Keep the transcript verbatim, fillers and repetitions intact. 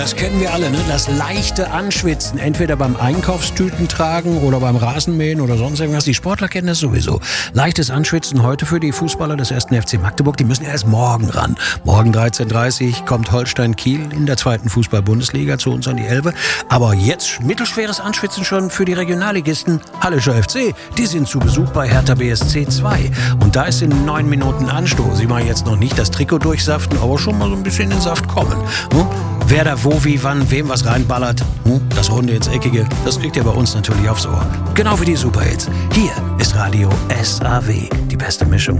das kennen wir alle, ne? Das leichte Anschwitzen, entweder beim Einkaufstüten tragen oder beim Rasenmähen oder sonst irgendwas. Die Sportler kennen das sowieso. Leichtes Anschwitzen heute für die Fußballer des ersten F C Magdeburg. Die müssen erst morgen ran. Morgen dreizehn Uhr dreißig kommt Holstein Kiel in der zweiten Fußball-Bundesliga zu uns an die Elbe. Aber jetzt mittelschweres Anschwitzen schon für die Regionalligisten. Hallischer F C, die sind zu Besuch bei Hertha B S C zwei. Und da ist in neun Minuten Anstoß. Sie machen jetzt noch nicht das Trikot durchsaften, aber schon mal so ein bisschen in den Saft kommen. Hm? Wer da wo, wie, wann, wem was reinballert, hm? Das Runde ins Eckige, das kriegt ihr bei uns natürlich aufs Ohr. Genau wie die Superhits. Hier ist Radio S A W, die beste Mischung.